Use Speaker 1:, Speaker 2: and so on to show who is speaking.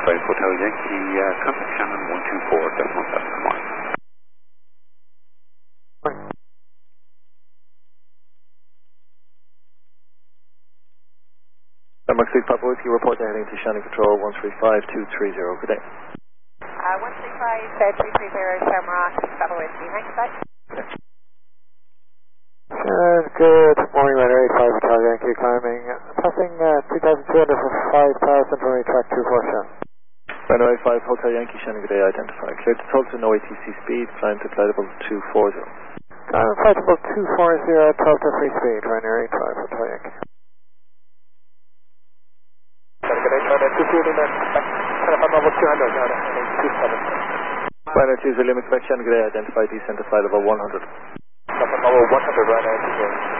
Speaker 1: Hotel Yankee, contact Shannon 124, decimal 7, good morning.
Speaker 2: Denmark 6 Papa Whiskey, report heading to Shannon Control 135230, good day.
Speaker 3: 135-330 Shamrock, Papa Whiskey, thanks, bye.
Speaker 4: Good morning, Runner 85 Hotel Yankee, climbing, passing 2,200 for 5,000 from track 24 Shannon.
Speaker 2: Runner 85 Hotel Yankee, Shannon, good day, identified. Clear to Tulsa, no ATC speed, climb to flightable 240.
Speaker 4: Flightable 240, Tulsa free speed, Runner 85 Hotel Yankee.
Speaker 2: Runner 20 limit Quebec, Shannon, good day, identified descent to flightable 100.
Speaker 4: Level 100, Runner 20.